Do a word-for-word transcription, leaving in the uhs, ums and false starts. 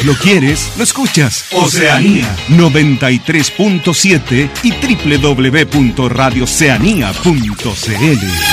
Lo quieres, lo escuchas. Oceanía noventa y tres punto siete y doble u doble u doble u punto radio oceanía punto c l.